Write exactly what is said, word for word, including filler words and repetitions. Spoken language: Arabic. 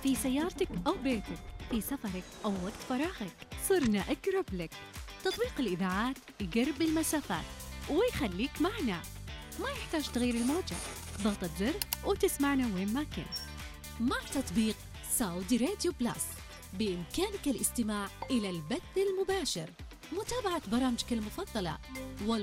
في سيارتك أو بيتك، في سفرك أو وقت فراغك، صرنا أقرب لك. تطبيق الإذاعات يقرب المسافات ويخليك معنا، ما يحتاج تغير الموجة، ضغطة زر وتسمعنا وين ما كنت. مع تطبيق سعودي راديو بلاس بإمكانك الاستماع إلى البث المباشر، متابعة برامجك المفضلة وال